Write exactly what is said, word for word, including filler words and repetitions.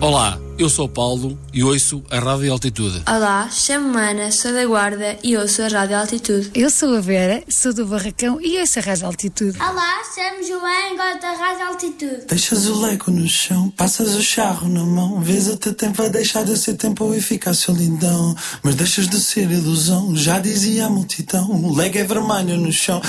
Olá, eu sou o Paulo e ouço a Rádio Altitude. Olá, chamo-me Ana, sou da Guarda e ouço a Rádio Altitude. Eu sou a Vera, sou do Barracão e ouço a Rádio Altitude. Olá, chamo-me João e gosto da Rádio Altitude. Deixas o leco no chão, passas o charro na mão, vês o teu tempo a deixar de ser tempo e ficar solidão. Mas deixas de ser ilusão, já dizia a multidão, o leg é vermelho no chão,